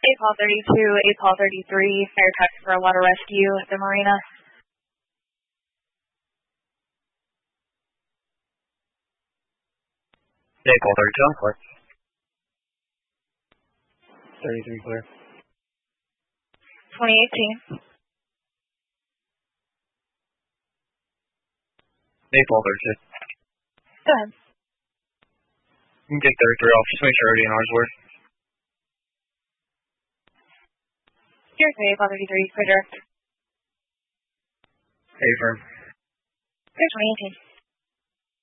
APOL 32, APOL 33, fire text for a water rescue at the marina. APOL 32 on clear. 33 clear. 2018. APOL 32. Go ahead. You can take 33 off, just make sure everything ours work. Here's APOL 33, clear direct. Hey, firm. Here's 2018.